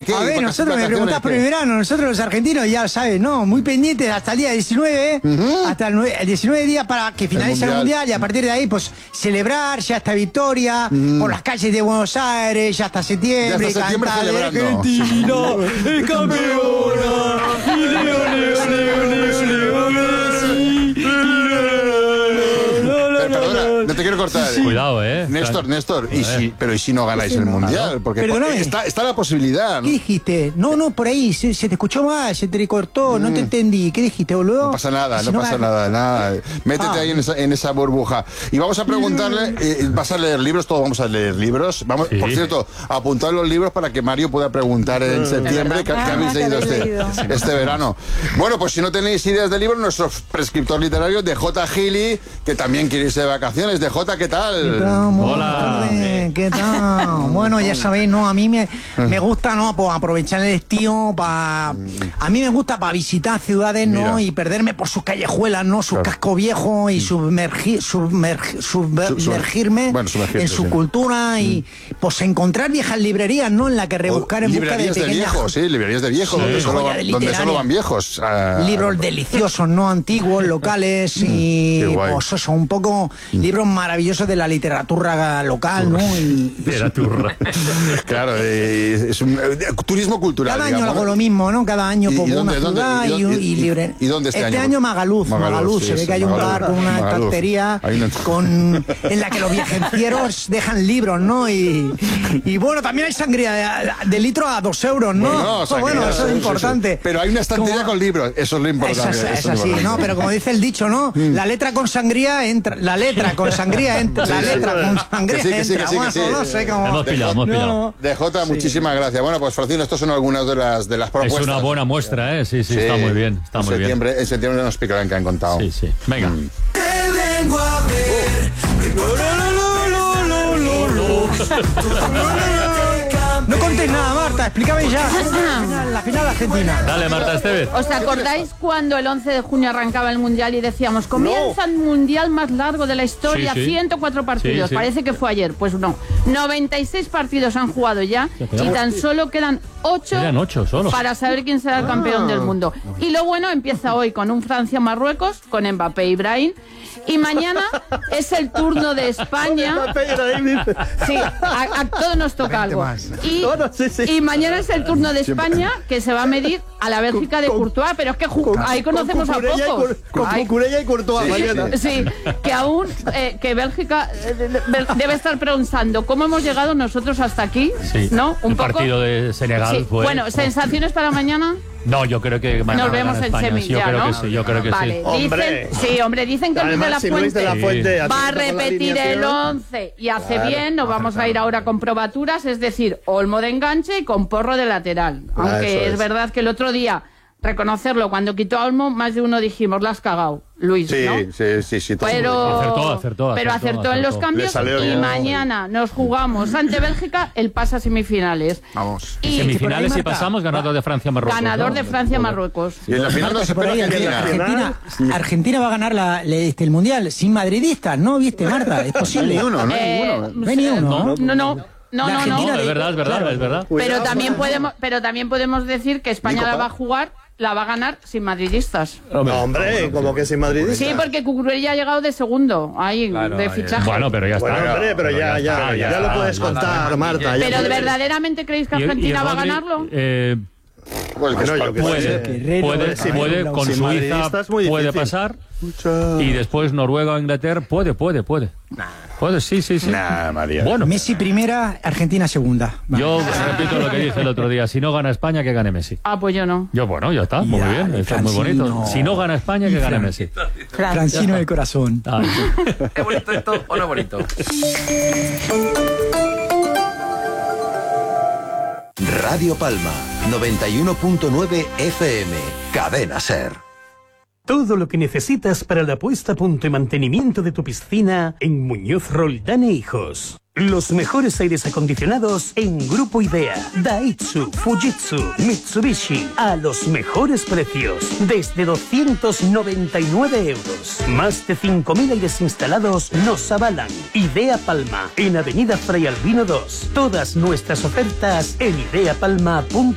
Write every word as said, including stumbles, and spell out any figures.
qué? A ver, nosotros me preguntás por el verano, nosotros los argentinos ya sabes, ¿no? Muy pendientes hasta el día diecinueve, uh-huh. hasta el, el diecinueve días para que finalice el mundial. el mundial y a partir de ahí, pues, celebrar ya esta victoria uh-huh. por las calles de Buenos Aires, ya hasta septiembre, ya hasta septiembre cantar celebrando. Argentina, es campeona, y Leo, Leo, Leo, Leo, Leo, no te quiero cortar. Sí. Cuidado, eh. Néstor, Néstor, y si, pero ¿y si no ganáis el mundial? Porque está, está la posibilidad. ¿no? ¿Qué dijiste? No, no, por ahí, se, se te escuchó mal, se te cortó, mm. no te entendí. ¿Qué dijiste, boludo? No pasa nada, si no, no pasa nada, nada. Métete ah. ahí en esa, en esa burbuja. Y vamos a preguntarle, eh, ¿vas a leer libros? Todos vamos a leer libros. Vamos, sí. Por cierto, apuntar los libros para que Mario pueda preguntar en septiembre qué ah, habéis leído este, este verano. Bueno, pues si no tenéis ideas de libros, nuestro prescriptor literario de J. Gili, que también quiere irse de vacaciones. De J, ¿qué tal? ¿Qué tal? Hola. ¿Qué tal? Bueno, ya sabéis, ¿no? A mí me, me gusta, ¿no? Pues aprovechar el estío para... A mí me gusta para visitar ciudades, ¿no? Mira. Y perderme por sus callejuelas, ¿no? Sus claro. cascos viejos y sumergir, sumergir, sumergirme bueno, en su sí. cultura y pues encontrar viejas librerías, ¿no? En la que rebuscar en busca de pequeñas... Librerías de viejos, sí, librerías de viejos, sí. donde, solo va, donde solo van viejos. Uh... Libros deliciosos, ¿no? Antiguos, locales y pues eso, un poco libros maravillosos de la literatura local, ¿no? Y, literatura. Claro, eh, es un eh, turismo cultural. Cada digamos, año ¿no? hago lo mismo, ¿no? Cada año pongo una dónde, ciudad dónde, y, y, y, y libre. ¿Y dónde este, este año? año Magaluf, Magaluf, Magaluf sí, se ve que hay un bar con una Magaluf. estantería Una... con, en la que los viajeros dejan libros, ¿no? Y, y bueno, también hay sangría de, de litro a dos euros, ¿no? Bueno, no, sangría, bueno eso sí, es importante. Sí, sí. Pero hay una estantería como... con libros, eso es lo importante. Eso, eso es así, ¿no? Pero como dice el dicho, ¿no? Mm. La letra con sangría entra, la letra con sangría entra, la letra con sangría que sí, que entra. sí, que sí, que sí. No sé cómo... Hemos pillado, hemos pillado. De Jota, sí. Muchísimas gracias. Bueno, pues Francino, estas son algunas de las, de las propuestas. Es una buena muestra, ¿eh? Sí, sí, sí. Está muy bien, está en muy septiembre, bien. En septiembre nos explicarán qué han contado. Sí, sí. Venga. Mm. Te vengo a ver. No contéis nada, Marta, explícame ya. La final argentina. Dale, Marta Estevez. ¿Os acordáis cuando el once de junio arrancaba el Mundial y decíamos, comienza el Mundial más largo de la historia, sí, sí. ciento cuatro partidos? Sí, sí. Parece que fue ayer. Pues no. noventa y seis partidos han jugado ya y tan solo quedan ocho, quedan ocho solo. para saber quién será el campeón del mundo. Y lo bueno empieza hoy con un Francia-Marruecos, con Mbappé y Brahim. Y mañana es el turno de España. Sí, a, a todos nos toca algo. Y, y mañana es el turno de España, que se va a medir a la Bélgica de Courtois, pero es que ahí conocemos a pocos. Con Cucurella y Courtois. Sí, sí, que aún, eh, que Bélgica eh, debe estar pensando cómo hemos llegado nosotros hasta aquí, sí. ¿no? Un el poco. partido de Senegal Sí. fue... Bueno, ¿sensaciones para mañana? No, yo creo que mañana nos vemos en Sevilla, yo creo ¿no? que sí, yo creo que vale. sí. Dicen, Hombre. sí, hombre, dicen que Luis de la si Fuente, Luis de la Fuente sí. va a repetir el once y hace claro, bien, nos vamos a ir ahora con probaturas, es decir, Olmo de enganche y con Porro de lateral. Aunque es. es verdad que el otro día, reconocerlo, cuando quitó a Olmo, más de uno dijimos, la has cagado, Luis, sí, ¿no? Sí, sí, sí. Pero acertó, acertó, pero acertó, acertó en los cambios y bien. mañana nos jugamos ante Bélgica el pase a semifinales. Vamos. Y semifinales si pasamos, ganador de Francia-Marruecos. Ganador ¿no? de Francia-Marruecos. Y en la final no se espera Argentina. Argentina, Argentina va a ganar la, este, el Mundial sin madridistas, ¿no? ¿Viste, Marta? Es posible. No hay ni uno, no hay eh, ninguno. No hay ni uno. No, no. No, no, no. No, es verdad, es verdad, claro. es verdad. Pero también podemos, pero también podemos decir que España la va a jugar, la va a ganar sin madridistas. Hombre, hombre como que sin madridistas. Sí, porque Cucurella ha llegado de segundo, ahí, claro, de fichaje. Bueno, pero ya está. Bueno, hombre, pero, pero ya, ya, ya, ya, ya lo puedes contar, Marta. Pero puedes... ¿verdaderamente creéis que Argentina y, y va a ganarlo? Eh, Pues bueno, yo que puede, sé. puede, puede, sí, puede con sin Suiza puede pasar. Mucha... Y después Noruega o Inglaterra, puede, puede, puede. Nah. Puede, sí, sí, sí. Nah, María. Bueno. Messi primera, Argentina segunda. Vale. Yo repito lo que dije el otro día, si no gana España, que gane Messi. Ah, pues yo no. Yo, bueno, ya está, muy ya, bien, está Francino. Muy bonito. Si no gana España, que gane Messi. Francino del corazón. Ah, sí. ¿Es bonito esto o no es bonito? Radio Palma, noventa y uno punto nueve F M, Cadena Ser. Todo lo que necesitas para la puesta a punto y mantenimiento de tu piscina en Muñoz Roldán e Hijos. Los mejores aires acondicionados en Grupo Idea, Daitsu, Fujitsu, Mitsubishi, a los mejores precios, desde doscientos noventa y nueve euros. Más de cinco mil aires instalados nos avalan. Idea Palma, en Avenida Fray Albino dos. Todas nuestras ofertas en idea palma punto com.